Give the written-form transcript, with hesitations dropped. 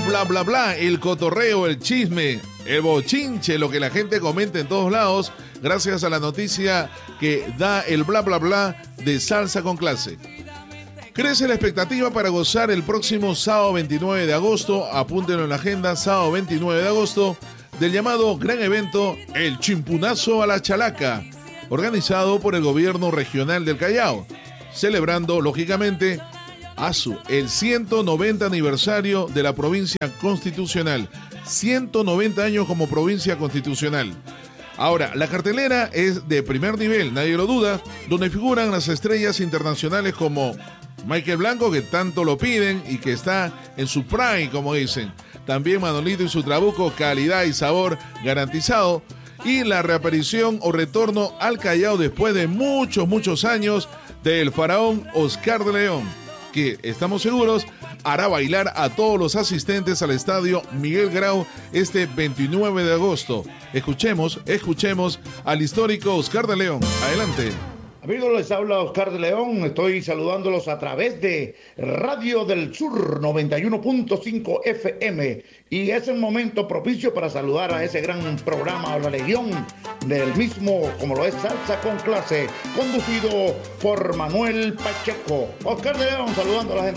bla bla bla, el cotorreo, el chisme, el bochinche, lo que la gente comenta en todos lados, gracias a la noticia que da el bla bla bla de Salsa con Clase. Crece la expectativa para gozar el próximo sábado 29 de agosto, apúntenlo en la agenda, sábado 29 de agosto, del llamado gran evento El Chimpunazo a la Chalaca, organizado por el gobierno regional del Callao, celebrando, lógicamente, el 190 aniversario de la provincia constitucional. 190 años como provincia constitucional. Ahora, la cartelera es de primer nivel, nadie lo duda, donde figuran las estrellas internacionales como Michael Blanco, que tanto lo piden y que está en su prime, como dicen. También Manolito y su trabuco, calidad y sabor garantizado. Y la reaparición o retorno al Callao después de muchos años del faraón Oscar de León, que estamos seguros hará bailar a todos los asistentes al estadio Miguel Grau este 29 de agosto. Escuchemos al histórico Oscar de León. Adelante. Amigos, les habla Oscar de León. Estoy saludándolos a través de Radio del Sur 91.5 FM. Y es el momento propicio para saludar a ese gran programa, La Legión, del mismo, como lo es Salsa con Clase, conducido por Manuel Pacheco. Oscar de León saludando a la gente.